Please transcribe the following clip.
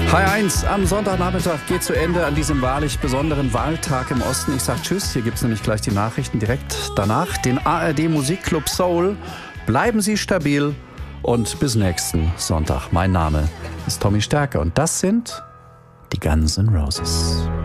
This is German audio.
H1 am Sonntagnachmittag geht zu Ende an diesem wahrlich besonderen Wahltag im Osten. Ich sag Tschüss, hier gibt's nämlich gleich die Nachrichten direkt danach. Den ARD Musikclub Soul. Bleiben Sie stabil und bis nächsten Sonntag. Mein Name ist Tommy Stärke und das sind die Guns N' Roses.